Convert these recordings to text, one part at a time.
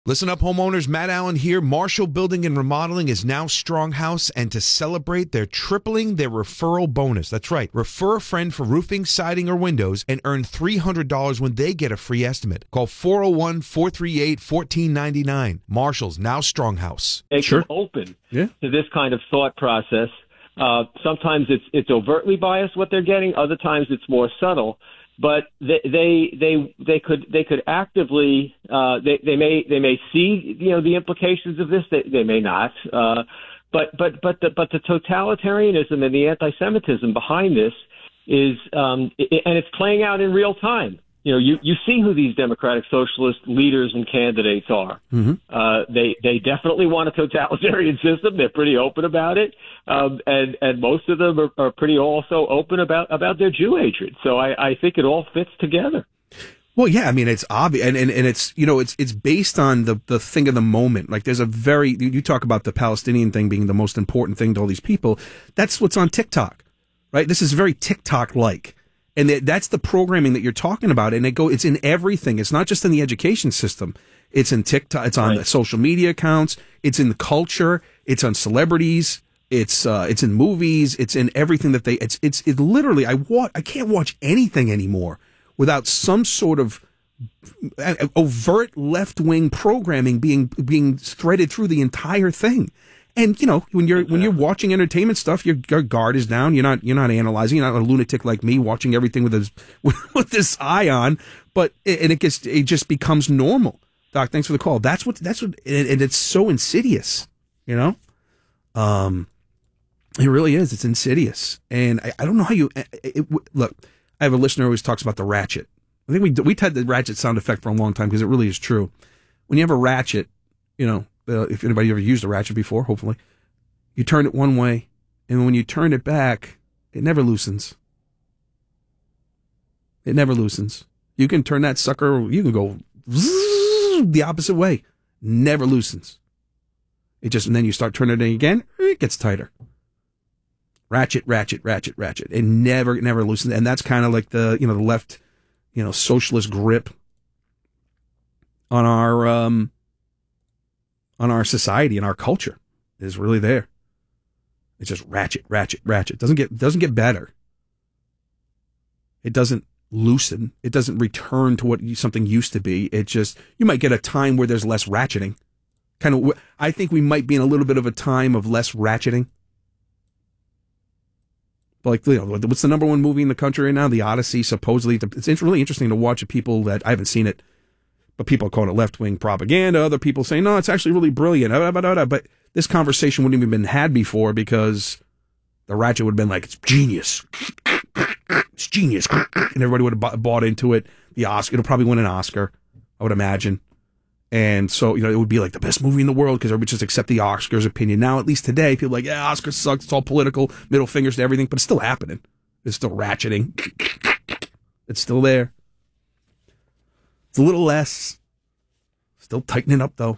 Listen up, homeowners. Matt Allen here. Marshall Building and Remodeling is now Stronghouse, and to celebrate, they're tripling their referral bonus. That's right. Refer a friend for roofing, siding, or windows and earn $300 when they get a free estimate. Call 401-438-1499. Marshall's now Stronghouse. Make them open to this kind of thought process. Sometimes it's overtly biased what they're getting. Other times it's more subtle. But they could actively they may see the implications of this. They may not. But the totalitarianism and the anti-Semitism behind this is and it's playing out in real time. You see who these democratic socialist leaders and candidates are. Mm-hmm. They definitely want a totalitarian system. They're pretty open about it, and most of them are pretty also open about their Jew hatred. So I think it all fits together. Well, yeah, I mean, it's obvious, and it's it's based on the thing of the moment. Like, there's you talk about the Palestinian thing being the most important thing to all these people. That's what's on TikTok, right? This is very TikTok-like. And that's the programming that you're talking about, and it's in everything. It's not just in the education system. It's in TikTok. It's on the social media accounts. It's in the culture. It's on celebrities. It's in movies. It's in everything that it's literally. I can't watch anything anymore without some sort of overt left-wing programming being threaded through the entire thing. And when you're watching entertainment stuff, your guard is down. You're not analyzing. You're not a lunatic like me watching everything with this eye on. But it just becomes normal. Doc, thanks for the call. That's what, and it's so insidious. It really is. It's insidious, and I don't know how you look. I have a listener who always talks about the ratchet. I think we had the ratchet sound effect for a long time because it really is true. When you have a ratchet, if anybody ever used a ratchet before, hopefully, you turn it one way, and when you turn it back, it never loosens. It never loosens. You can turn that sucker, you can go the opposite way. Never loosens. And then you start turning it again, it gets tighter. Ratchet, ratchet, ratchet, ratchet. It never loosens. And that's kind of like the left, socialist grip on our society and our culture is really there. It's just ratchet, ratchet, ratchet. Doesn't get better. It doesn't loosen. It doesn't return to what something used to be. It just, you might get a time where there's less ratcheting. I think we might be in a little bit of a time of less ratcheting. Like, what's the number one movie in the country right now? The Odyssey, supposedly. It's really interesting to watch people that, I haven't seen it, but people call it left-wing propaganda. Other people say, no, it's actually really brilliant. But this conversation wouldn't even been had before because the ratchet would have been like, it's genius. It's genius. And everybody would have bought into it. The Oscar, it'll probably win an Oscar, I would imagine. And so, it would be like the best movie in the world because everybody just accept the Oscars opinion. Now, at least today, people are like, yeah, Oscars sucks. It's all political, middle fingers to everything, but it's still happening. It's still ratcheting. It's still there. It's a little less. Still tightening up, though.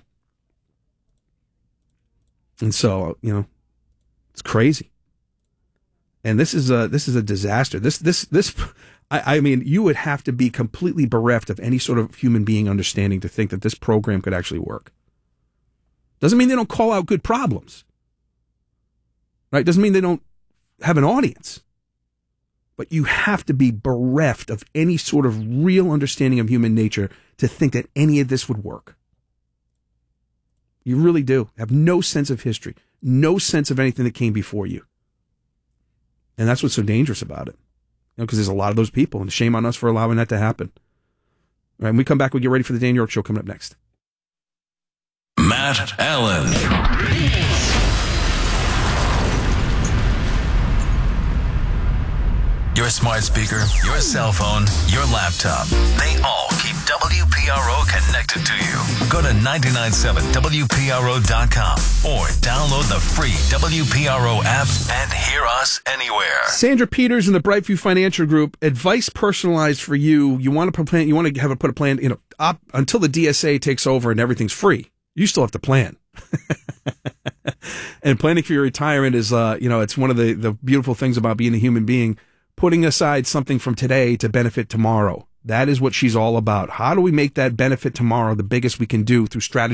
And so, it's crazy. And this is a disaster. I mean, you would have to be completely bereft of any sort of human being understanding to think that this program could actually work. Doesn't mean they don't call out good problems. Right? Doesn't mean they don't have an audience. But you have to be bereft of any sort of real understanding of human nature to think that any of this would work. You really do. Have no sense of history, no sense of anything that came before you. And that's what's so dangerous about it. Because there's a lot of those people, and shame on us for allowing that to happen. All right, when we come back, we get ready for the Dan York Show coming up next. Matt Allen. Your smart speaker, your cell phone, your laptop, they all keep WPRO connected to you. Go to 997WPRO.com or download the free WPRO app and hear us anywhere. Sandra Peters and the Brightview Financial Group, advice personalized for you. You want to plan, you want to put a plan, until the DSA takes over and everything's free. You still have to plan. And planning for your retirement is, it's one of the beautiful things about being a human being. Putting aside something from today to benefit tomorrow. That is what she's all about. How do we make that benefit tomorrow the biggest we can do through strategy?